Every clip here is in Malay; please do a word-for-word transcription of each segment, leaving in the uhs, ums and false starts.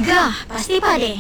Gah, pasti pade.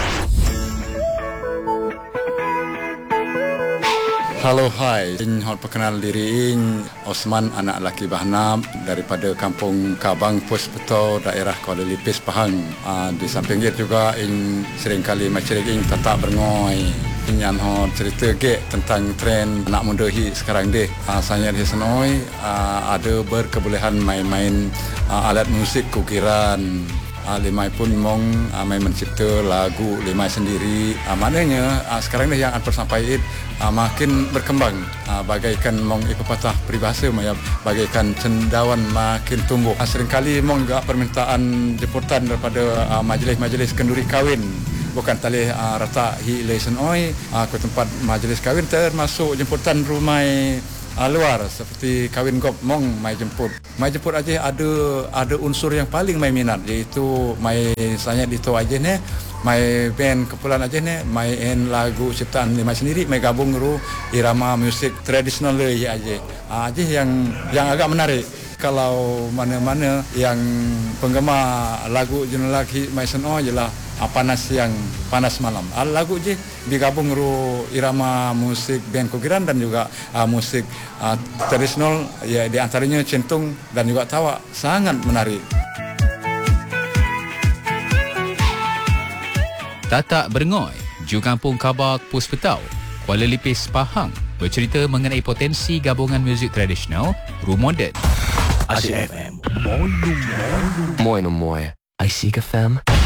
Halo, hai. Ing hot perkenal diri ing Osman, anak laki Bahnam daripada Kampung Kabang, Puspetau, daerah Kuala Lipis, Pahang. Uh, di samping itu juga ing seringkali macerik ing tatak berngoi. Yang hot cerita ke tentang tren anak muda hi sekarang deh. Uh, saya di senoi uh, ada berkebolehan main-main uh, alat musik kukiran. Uh, Limai pun mong uh, main mencipta lagu Limai sendiri. Uh, maknanya uh, sekarang ni yang Anpur sampaikan uh, makin berkembang. Uh, bagaikan mong ipapatah peribahasa maya bagaikan cendawan makin tumbuh. Uh, seringkali mong juga permintaan jemputan daripada uh, majlis-majlis kenduri kahwin. Bukan talih uh, rata hi lesen oi uh, ke tempat majlis kahwin termasuk jemputan rumah Uh, luar seperti kahwin gop mong mai jemput. Mai jemput aja ada ada unsur yang paling mai minat, iaitu mai saya dito aja ne mai band kumpulan aja ne main lagu ciptaan Limai sendiri, mai gabung ru irama musik tradisional le aja. Uh, aja yang yang agak menarik. Kalau mana-mana yang penggemar lagu jenelak mai seno jelah panas siang panas malam. Uh, lagu je digabung ru irama musik band kukiran dan juga uh, musik uh, tradisional, ya di antaranya centung dan juga tawa, sangat menarik. Tatak Berngoi, Ju Kampung Kabak, Puspetau, Kuala Lipis, Pahang, bercerita mengenai potensi gabungan muzik tradisional ru moden. Asyik F M. Moi no moi. Moi no moi. I seek F M.